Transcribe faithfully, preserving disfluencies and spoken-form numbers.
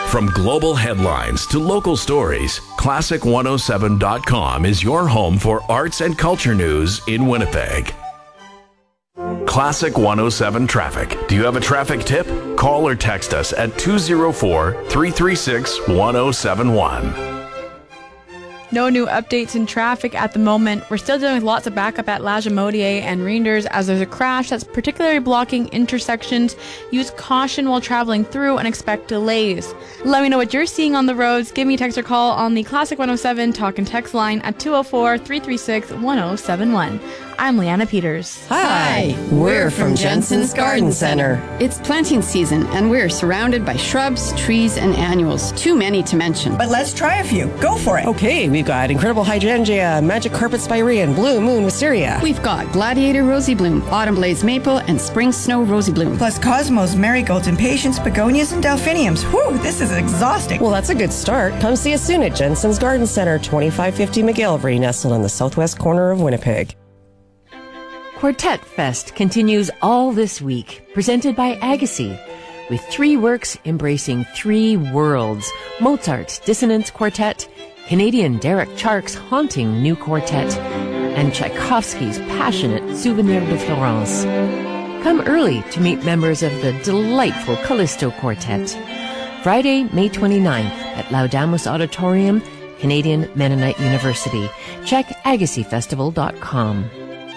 From global headlines to local stories, classic one oh seven dot com is your home for arts and culture news in Winnipeg. Classic one oh seven Traffic. Do you have a traffic tip? Call or text us at two oh four, three three six, one oh seven one. No new updates in traffic at the moment. We're still dealing with lots of backup at Lagimodier and Reinders as there's a crash that's particularly blocking intersections. Use caution while traveling through and expect delays. Let me know what you're seeing on the roads. Give me a text or call on the Classic one oh seven Talk and Text line at two oh four, three three six, one oh seven one. I'm Leanna Peters. Hi, we're from Jensen's Garden Center. It's planting season, and we're surrounded by shrubs, trees, and annuals. Too many to mention. But let's try a few. Go for it. Okay, we've got Incredible Hydrangea, Magic Carpet Spirea, Blue Moon Wisteria. We've got Gladiator Rosy Bloom, Autumn Blaze Maple, and Spring Snow Rosy Bloom. Plus Cosmos, Marigolds, Impatiens, Begonias, and Delphiniums. Whew, this is exhausting. Well, that's a good start. Come see us soon at Jensen's Garden Center, twenty-five fifty McGillivray, nestled on the southwest corner of Winnipeg. Quartet Fest continues all this week, presented by Agassiz, with three works embracing three worlds: Mozart's Dissonance Quartet, Canadian Derek Chark's haunting new quartet, and Tchaikovsky's passionate Souvenir de Florence. Come early to meet members of the delightful Callisto Quartet. Friday, May twenty-ninth at Laudamus Auditorium, Canadian Mennonite University. Check agassiz festival dot com.